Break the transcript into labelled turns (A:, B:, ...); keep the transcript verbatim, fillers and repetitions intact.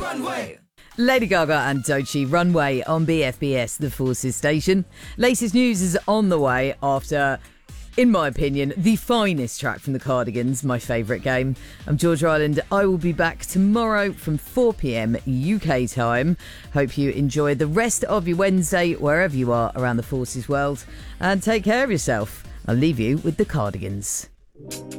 A: Runway.
B: Lady Gaga and Doechii, Runway on B F B S, the Forces station. Latest news is on the way after, in my opinion, the finest track from the Cardigans, my favourite game. I'm Georgia Ireland. I will be back tomorrow from four p.m. U K time. Hope you enjoy the rest of your Wednesday wherever you are around the Forces world. And take care of yourself. I'll leave you with the Cardigans.